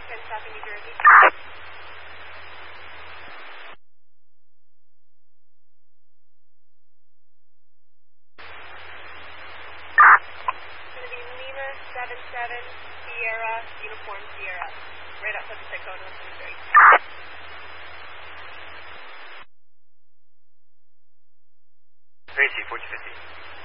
Pensacola, New Jersey. It's going to be Lima 77 Sierra, Uniform Sierra, right outside the Tacoma, Missouri. Tracy, 1450.